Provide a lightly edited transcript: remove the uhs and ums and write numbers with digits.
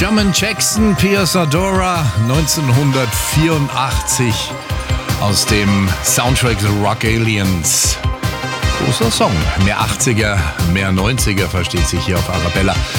Jermaine Jackson, Pia Zadora, 1984 aus dem Soundtrack The Rock Aliens. Großer Song. Mehr 80er, mehr 90er versteht sich hier auf Arabella.